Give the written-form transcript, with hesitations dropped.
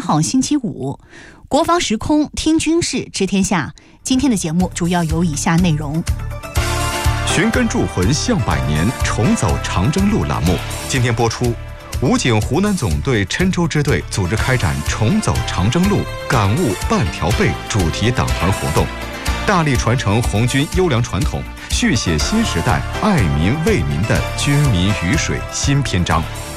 号星期五，国防时空听军事知天下。今天的节目主要有以下内容： 寻根筑魂向百年，重走长征路栏目今天播出。武警湖南总队郴州支队组织开展重走长征路，感悟半条背主题党团活动，大力传承红军优良传统，续写新时代爱民为民的军民鱼水新篇章。